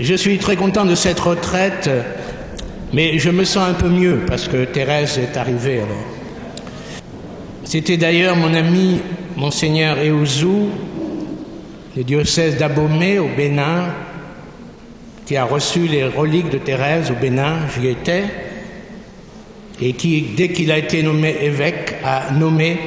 Je suis très content de cette retraite, mais je me sens un peu mieux parce que Thérèse est arrivée alors. C'était d'ailleurs mon ami Monseigneur Eouzou, du diocèse d'Abomey au Bénin, qui a reçu les reliques de Thérèse au Bénin, j'y étais, et qui, dès qu'il a été nommé évêque, a nommé